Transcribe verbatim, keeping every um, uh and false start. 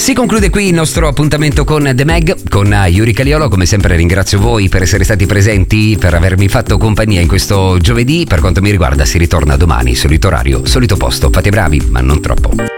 Si conclude qui il nostro appuntamento con The Meg, con Yuri Caliolo. Come sempre ringrazio voi per essere stati presenti, per avermi fatto compagnia in questo giovedì. Per quanto mi riguarda si ritorna domani, solito orario, solito posto. Fate bravi, ma non troppo.